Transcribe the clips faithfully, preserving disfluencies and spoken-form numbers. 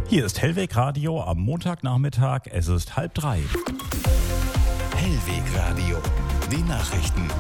Hier ist Hellweg Radio am Montagnachmittag. Es ist halb drei. Hellweg Radio, die Nachrichten.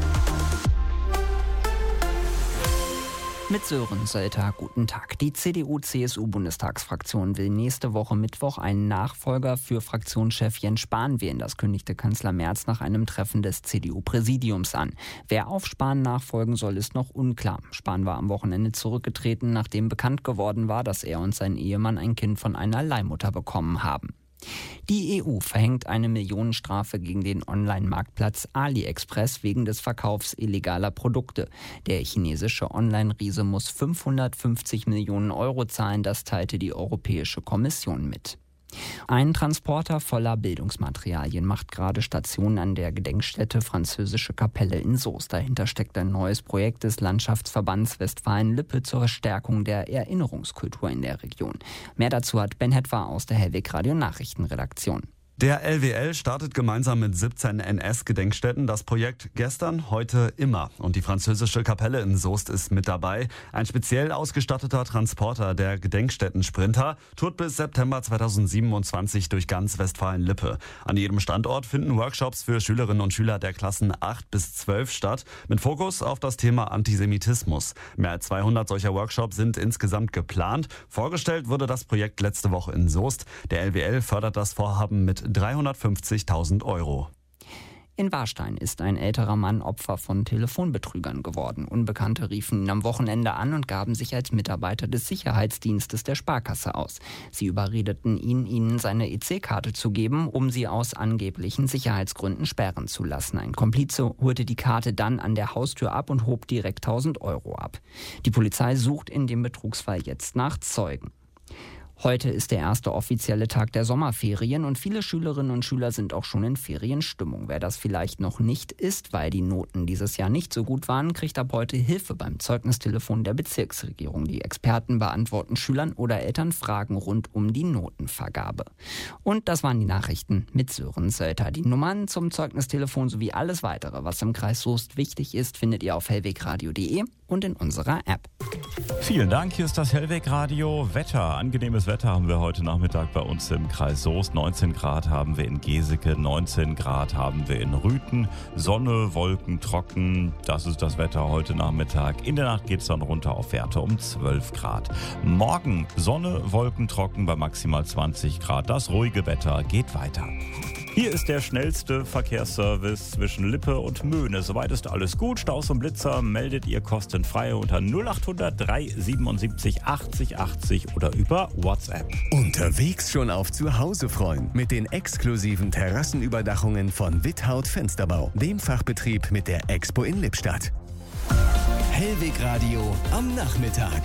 Mit Sören Sölter, guten Tag. Die C D U-C S U-Bundestagsfraktion will nächste Woche Mittwoch einen Nachfolger für Fraktionschef Jens Spahn wählen. Das kündigte Kanzler Merz nach einem Treffen des C D U-Präsidiums an. Wer auf Spahn nachfolgen soll, ist noch unklar. Spahn war am Wochenende zurückgetreten, nachdem bekannt geworden war, dass er und sein Ehemann ein Kind von einer Leihmutter bekommen haben. Die E U verhängt eine Millionenstrafe gegen den Online-Marktplatz AliExpress wegen des Verkaufs illegaler Produkte. Der chinesische Online-Riese muss fünfhundertfünfzig Millionen Euro zahlen, das teilte die Europäische Kommission mit. Ein Transporter voller Bildungsmaterialien macht gerade Station an der Gedenkstätte Französische Kapelle in Soest. Dahinter steckt ein neues Projekt des Landschaftsverbands Westfalen-Lippe zur Stärkung der Erinnerungskultur in der Region. Mehr dazu hat Ben Hetwa aus der Hellweg Radio Nachrichtenredaktion. Der L W L startet gemeinsam mit siebzehn N S-Gedenkstätten das Projekt Gestern, heute, immer. Und die Französische Kapelle in Soest ist mit dabei. Ein speziell ausgestatteter Transporter, der Gedenkstätten-Sprinter, tourt bis September zweitausendsiebenundzwanzig durch ganz Westfalen-Lippe. An jedem Standort finden Workshops für Schülerinnen und Schüler der Klassen acht bis zwölf statt, mit Fokus auf das Thema Antisemitismus. Mehr als zweihundert solcher Workshops sind insgesamt geplant. Vorgestellt wurde das Projekt letzte Woche in Soest. Der L W L fördert das Vorhaben mit dreihundertfünfzigtausend Euro. In Warstein ist ein älterer Mann Opfer von Telefonbetrügern geworden. Unbekannte riefen ihn am Wochenende an und gaben sich als Mitarbeiter des Sicherheitsdienstes der Sparkasse aus. Sie überredeten ihn, ihnen seine E C-Karte zu geben, um sie aus angeblichen Sicherheitsgründen sperren zu lassen. Ein Komplize holte die Karte dann an der Haustür ab und hob direkt tausend Euro ab. Die Polizei sucht in dem Betrugsfall jetzt nach Zeugen. Heute ist der erste offizielle Tag der Sommerferien und viele Schülerinnen und Schüler sind auch schon in Ferienstimmung. Wer das vielleicht noch nicht ist, weil die Noten dieses Jahr nicht so gut waren, kriegt ab heute Hilfe beim Zeugnistelefon der Bezirksregierung. Die Experten beantworten Schülern oder Eltern Fragen rund um die Notenvergabe. Und das waren die Nachrichten mit Sören Sölter. Die Nummern zum Zeugnistelefon sowie alles weitere, was im Kreis Soest wichtig ist, findet ihr auf hellwegradio punkt de und in unserer App. Vielen Dank, hier ist das Hellweg Radio. Wetter, angenehmes Wetter haben wir heute Nachmittag bei uns im Kreis Soest. neunzehn Grad haben wir in Geseke, neunzehn Grad haben wir in Rüthen. Sonne, Wolken, trocken, das ist das Wetter heute Nachmittag. In der Nacht geht es dann runter auf Werte um zwölf Grad. Morgen Sonne, Wolken, trocken bei maximal zwanzig Grad. Das ruhige Wetter geht weiter. Hier ist der schnellste Verkehrsservice zwischen Lippe und Möhne. Soweit ist alles gut. Staus und Blitzer meldet ihr kostenfrei unter null acht hundert dreihundertsiebenundsiebzig achtzig achtzig oder über WhatsApp. Unterwegs schon auf Zuhause freuen mit den exklusiven Terrassenüberdachungen von Withaut Fensterbau, dem Fachbetrieb mit der Expo in Lippstadt. Hellweg Radio am Nachmittag.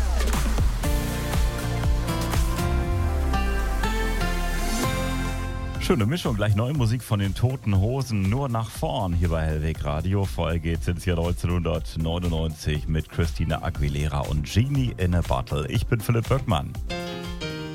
Schöne Mischung, gleich neue Musik von den Toten Hosen, nur nach vorn hier bei Hellweg Radio. Vorher geht's ins Jahr neunzehnhundertneunundneunzig mit Christina Aguilera und Genie in a Bottle. Ich bin Philipp Böckmann.